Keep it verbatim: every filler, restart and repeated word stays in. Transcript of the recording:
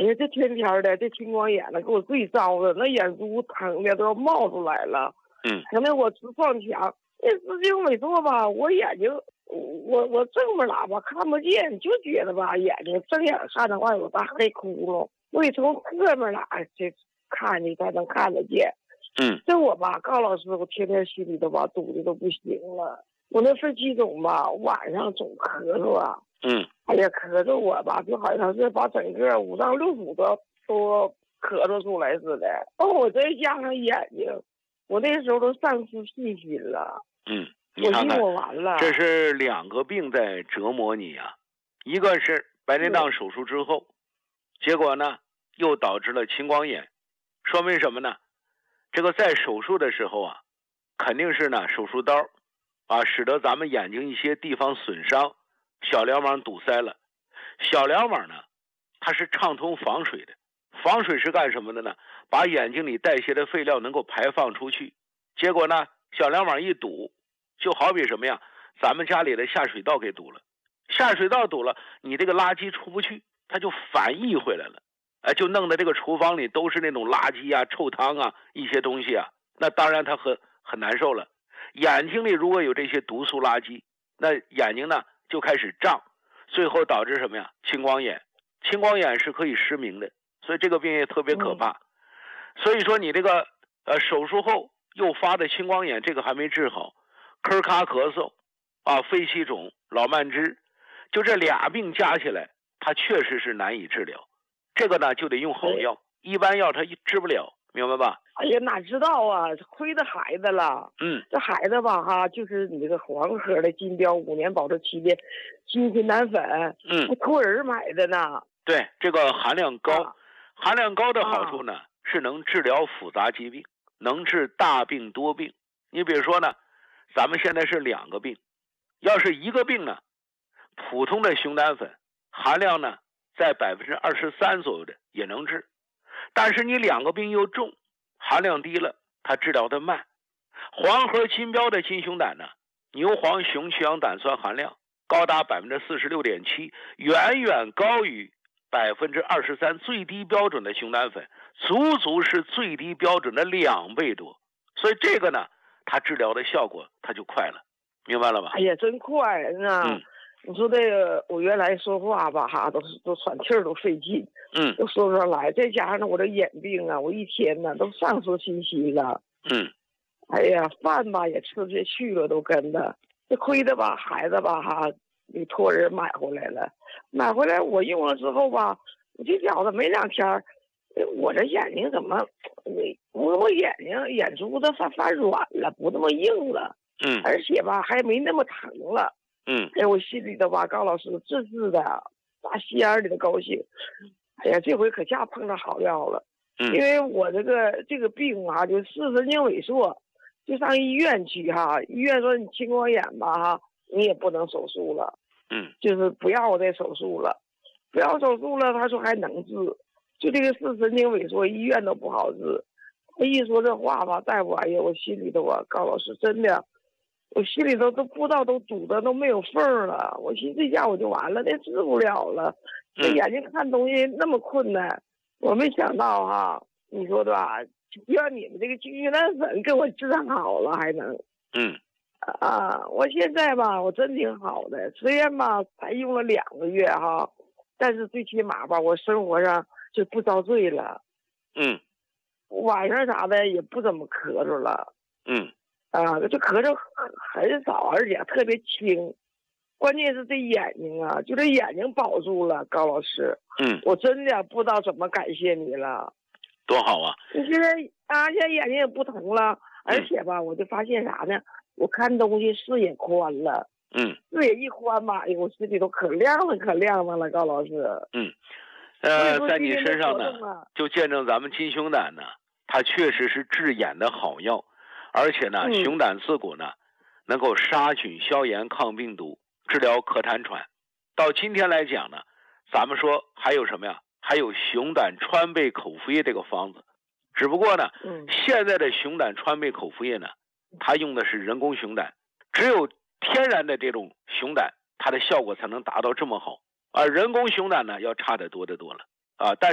呀，这天天的这青光眼了，给我最糟了，那眼珠疼的都要冒出来了。 嗯， 疼的我直撞墙。那视经萎缩吧，我眼睛，我我正面喇叭看不见，就觉得吧，眼睛睁眼看的话有大黑窟窿，我得从侧面喇叭这看你才能看得见。 嗯， 这我吧，高老师，我天天心里头吧堵的都不行了。我那肺气肿吧，晚上总咳嗽啊。 嗯， 哎呀，咳嗽我吧，就好像是把整个五脏六腑都都咳嗽出来似的。哦，我再加上眼睛，我那时候都丧失信心了。 嗯，你看看， 我完了， 这是两个病在折磨你啊。一个是白内障手术之后，结果呢又导致了青光眼，说明什么呢？这个在手术的时候啊，肯定是呢手术刀啊，使得咱们眼睛一些地方损伤，小梁网堵塞了。小梁网呢，它是畅通房水的，房水是干什么的呢？把眼睛里代谢的废料能够排放出去。结果呢，小梁网一堵，就好比什么呀？咱们家里的下水道给堵了，下水道堵了，你这个垃圾出不去，它就反溢回来了，哎，就弄得这个厨房里都是那种垃圾啊、臭汤啊一些东西啊，那当然它很很难受了。眼睛里如果有这些毒素垃圾，那眼睛呢就开始胀，最后导致什么呀？青光眼。青光眼是可以失明的，所以这个病也特别可怕。嗯、所以说你这个呃手术后诱发的青光眼，这个还没治好，咳咔咳嗽啊，肺气肿、老慢支，就这俩病加起来，它确实是难以治疗。这个呢就得用好药，一般药它治不了，明白吧？ 哎呀，哪知道啊，亏的孩子了。 嗯， 这孩子吧哈，就是你这个黄盒的金标五年保质期的金心丹粉， 嗯， 我托人买的呢。 对，这个含量高， 啊、 含量高的好处呢、啊、是能治疗复杂疾病，能治大病多病。你比如说呢，咱们现在是两个病，要是一个病呢，普通的熊胆粉含量呢在百分之二十三左右的也能治，但是你两个病又重，含量低了，它治疗的慢。黄盒金标的金熊胆呢，牛黄熊去氧胆酸含量高达百分之四十六点七，远远高于百分之二十三最低标准的熊胆粉，足足是最低标准的两倍多。所以这个呢，它治疗的效果它就快了，明白了吧？ 哎呀，真快啊！ 嗯， 你说这个，我原来说话吧，哈，都是都喘气儿都费劲， 嗯， 都说不上来。再加上我这眼病啊，我一天呢都丧失信心了。 嗯， 哎呀，饭吧也吃不下去了，都跟着。这亏的吧，孩子吧，哈，你托人买回来了，买回来我用了之后吧，我这觉得没两天，我这眼睛怎么，我我眼睛眼珠子发发软了，不那么硬了。 嗯， 而且吧还没那么疼了。 嗯， 哎，我心里头吧，高老师治治的打心眼里的高兴。哎呀，这回可下碰到好药了。 嗯， 因为我这个这个病啊，就视神经萎缩，就上医院去哈。医院说你青光眼吧哈，你也不能手术了。 嗯， 就是不要再手术了，不要手术了。他说还能治，就这个视神经萎缩，医院都不好治。他一说这话吧，大夫，哎呀，我心里头啊，高老师真的。我心里头都不知道都堵得都没有缝了，我寻思这下我就完了，这治不了了。这眼睛看东西那么困难，我没想到哈，你说对吧？让你们这个金血丹粉给我治好了，还能。 嗯。 啊，我现在吧，我真挺好的，虽然吧才用了两个月哈，但是最起码吧，我生活上就不遭罪了。 嗯。 晚上啥的也不怎么咳嗽了。 嗯。 啊，这咳嗽很少，而且特别轻。关键是这眼睛啊，就这眼睛保住了，高老师。 嗯， 我真的不知道怎么感谢你了。 多好啊！ 你现在啊，现在眼睛也不疼了，而且吧，我就发现啥呢？我看东西视野宽了。 嗯， 视野一宽吧，哎呦，我心里都可亮了，可亮了了，高老师。 嗯，呃，在你身上呢，就见证咱们金熊胆呢，它确实是治眼的好药。而且呢， 嗯、 熊胆自古呢，能够杀菌、消炎、抗病毒、治疗咳痰喘。到今天来讲呢，咱们说还有什么呀？还有熊胆川贝口服液这个方子。只不过呢， 嗯、 现在的熊胆川贝口服液呢，它用的是人工熊胆，只有天然的这种熊胆，它的效果才能达到这么好。而人工熊胆呢，要差得多得多了啊！但